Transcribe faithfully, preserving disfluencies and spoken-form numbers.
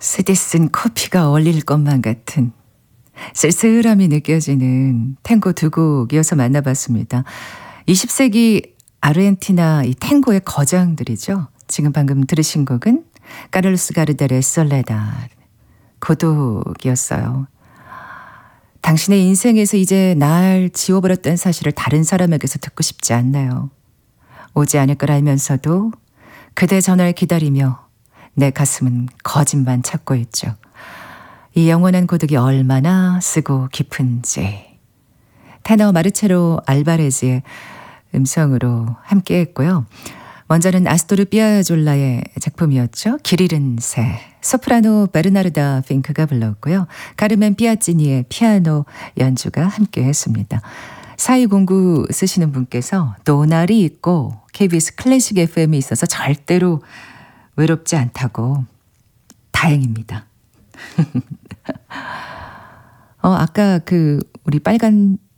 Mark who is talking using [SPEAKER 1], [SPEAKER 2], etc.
[SPEAKER 1] 쓰디 쓴 커피가 어울릴 것만 같은 쓸쓸함이 느껴지는 탱고 두 곡 이어서 만나봤습니다. 이십 세기 아르헨티나 이 탱고의 거장들이죠. 지금 방금 들으신 곡은 카를로스 가르델의 솔레다 고독이었어요. 당신의 인생에서 이제 날 지워버렸다는 사실을 다른 사람에게서 듣고 싶지 않나요? 오지 않을 걸 알면서도 그대 전화를 기다리며 내 가슴은 거짓만 찾고 있죠. 이 영원한 고독이 얼마나 쓰고 깊은지. 테너 마르체로 알바레즈의 음성으로 함께 했고요. 먼저는 아스토르 피아졸라의 작품이었죠. 길 잃은 새. 소프라노 베르나르다 핑크가 불렀고요. 카르멘 피아치니의 피아노 연주가 함께 했습니다. 사이공구 쓰시는 분께서 노날이 있고 케이비에스 클래식 에프엠이 있어서 절대로 외롭지 않다고. 다행입니다. 어, 아까 그 우리 빨간